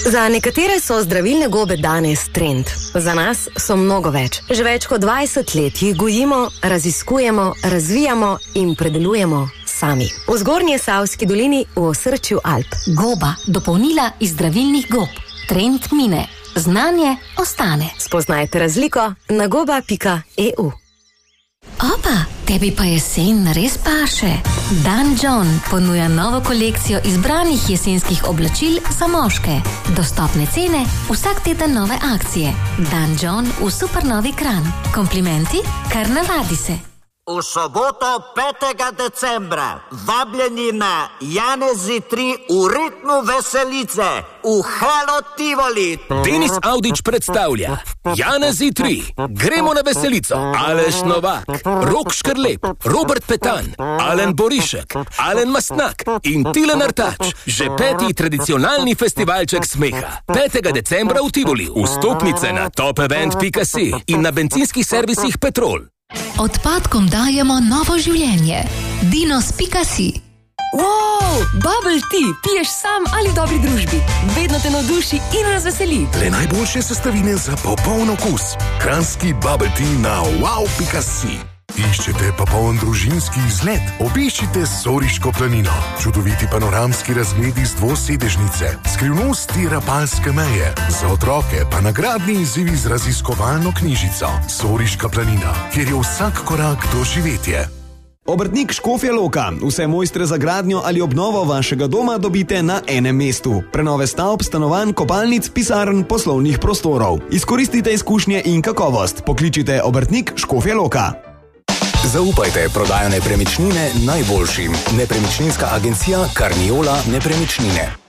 Za nekatere so zdravilne gobe danes trend. Za nas so mnogo več. Že več kot 20 let jih gojimo, raziskujemo, razvijamo in predelujemo sami. V Zgornji Savski dolini v osrčju Alp. Goba, dopolnila iz zdravilnih gob. Trend mine. Znanje ostane. Spoznajte razliko na goba.eu. Opa, tebi pa jesen res paše. Dan John ponuja novo kolekcijo izbranih jesenskih oblačil za moške. Dostopne cene, vsak teden nove akcije. Dan John v supernovi Kranj. Komplimenti, kar navadi se. V soboto 5. decembra vabljeni na Janezi 3 v ritmu veselice v Hello Tivoli. Denis Avdić predstavlja Janezi 3. Gremo na veselico. Aleš Novak, Rok Škrlep, Robert Petan, Alen Borišek, Alen Mastnak in Tilen Artač. Že 5. tradicionalni festivalček smeha. 5. decembra v Tivoli. Vstopnice na topevent.si in na bencinskih servisih Petrol. Odpadkom dajemo novo življenje. Dinos.si. Wow, bubble tea, piješ sam ali v dobri družbi. Vedno te navduši in razveseli. Le najboljše sestavine za popoln okus. Kranjski bubble tea na wow.si. Iščete popoln družinski izlet? Obiščite Soriško planino. Čudoviti panoramski razgledi z dvosedežnice, skrivnosti Rapalske meje, za otroke pa nagradni izzivi z raziskovalno knjižico Soriška planina, kjer je vsak korak doživetje. Obrtnik Škofja Loka. Vse mojstre za gradnjo ali obnovo vašega doma dobite na enem mestu. Prenove stavb, stanovanj, kopalnic, pisarn, poslovnih prostorov. Izkoristite izkušnje in kakovost. Pokličite Obrtnik Škofja Loka. Zaupajte prodajo nepremičnine najboljšim. Nepremičninska agencija Carniola Nepremičnine.